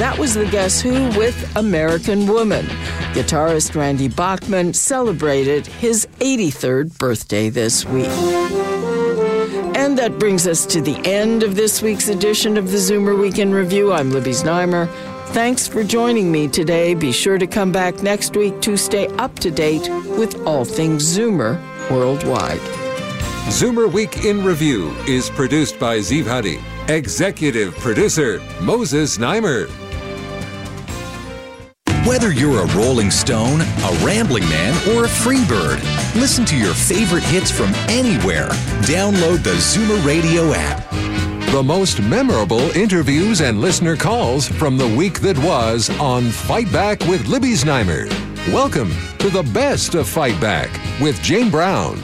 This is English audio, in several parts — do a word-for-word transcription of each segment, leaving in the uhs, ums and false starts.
That was the Guess Who with American Woman. Guitarist Randy Bachman celebrated his eighty-third birthday this week. And that brings us to the end of this week's edition of the Zoomer Weekend Review. I'm Libby Znaimer. Thanks for joining me today. Be sure to come back next week to stay up to date with all things Zoomer worldwide. Zoomer Week in Review is produced by Ziv Hadi. Executive producer, Moses Znaimer. Whether you're a Rolling Stone, a Rambling Man, or a Freebird, listen to your favorite hits from anywhere. Download the Zoomer Radio app. The most memorable interviews and listener calls from the week that was on Fight Back with Libby Znaimer. Welcome to the best of Fight Back with Jane Brown.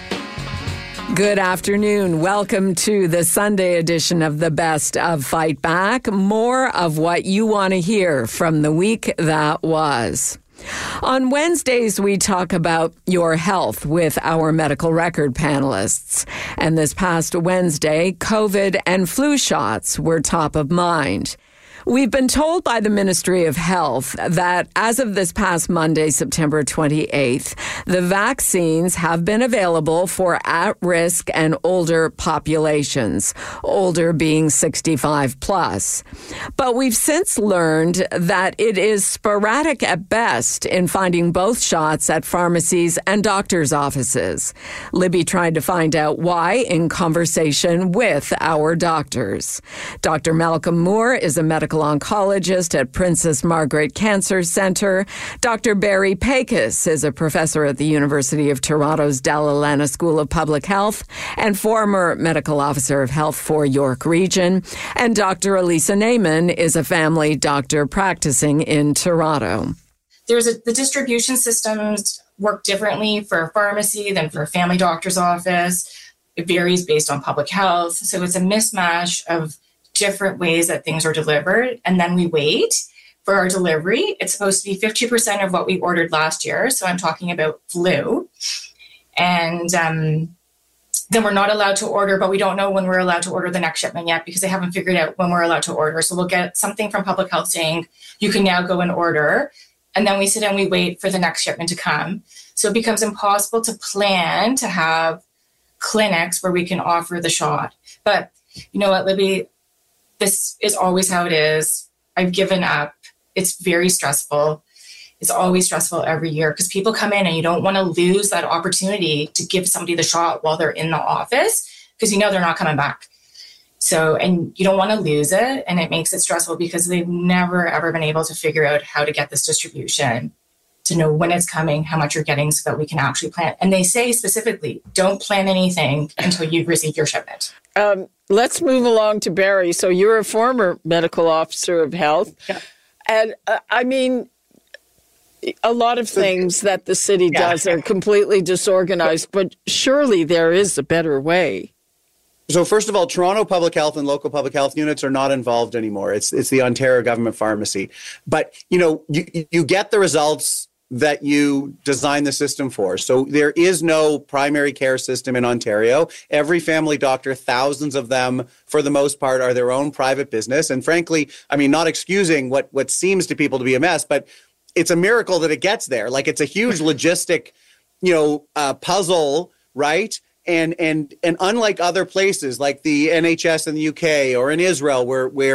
Good afternoon. Welcome to the Sunday edition of the Best of Fight Back. More of what you want to hear from the week that was. On Wednesdays, we talk about your health with our medical record panelists. And this past Wednesday, COVID and flu shots were top of mind. We've been told by the Ministry of Health that as of this past Monday, September twenty-eighth, the vaccines have been available for at-risk and older populations, older being sixty-five plus. But we've since learned that it is sporadic at best in finding both shots at pharmacies and doctors' offices. Libby tried to find out why in conversation with our doctors. Doctor Malcolm Moore is a medical oncologist at Princess Margaret Cancer Centre. Doctor Barry Pecos is a professor at the University of Toronto's Dalla Lana School of Public Health and former medical officer of health for York Region. And Doctor Elisa Naiman is a family doctor practicing in Toronto. There's a, the distribution systems work differently for a pharmacy than for a family doctor's office. It varies based on public health. So it's a mismatch of different ways that things are delivered. And then we wait for our delivery. It's supposed to be fifty percent of what we ordered last year. So I'm talking about flu. And um, then we're not allowed to order, but we don't know when we're allowed to order the next shipment yet because they haven't figured out when we're allowed to order. So we'll get something from public health saying you can now go and order. And then we sit and we wait for the next shipment to come. So it becomes impossible to plan to have clinics where we can offer the shot. But you know what, Libby? This is always how it is. I've given up. It's very stressful. It's always stressful every year because people come in and you don't want to lose that opportunity to give somebody the shot while they're in the office because you know they're not coming back. So, and you don't want to lose it. And it makes it stressful because they've never, ever been able to figure out how to get this distribution, to know when it's coming, how much you're getting so that we can actually plan. And they say specifically, don't plan anything until you've received your shipment. Um, let's move along to Barry. So you're a former medical officer of health. Yeah. And uh, I mean, a lot of things that the city yeah. does are completely disorganized, but surely there is a better way. So first of all, Toronto Public Health and local public health units are not involved anymore. It's it's the Ontario Government Pharmacy. But, you know, you, you get the results that you design the system for. So there is no primary care system in Ontario. Every family doctor, thousands of them, for the most part, are their own private business. And frankly, I mean, not excusing what, what seems to people to be a mess, but it's a miracle that it gets there. Like it's a huge logistic, you know, uh, puzzle, right? And and and unlike other places like the N H S in the U K or in Israel where where